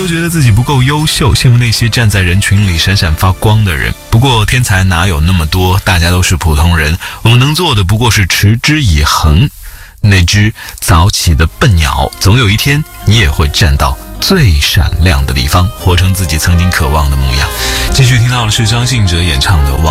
都觉得自己不够优秀，羡慕那些站在人群里闪闪发光的人。不过天才哪有那么多，大家都是普通人，我们能做的不过是持之以恒。那只早起的笨鸟，总有一天你也会站到最闪亮的地方，活成自己曾经渴望的模样。继续听到的是张信哲演唱的《忘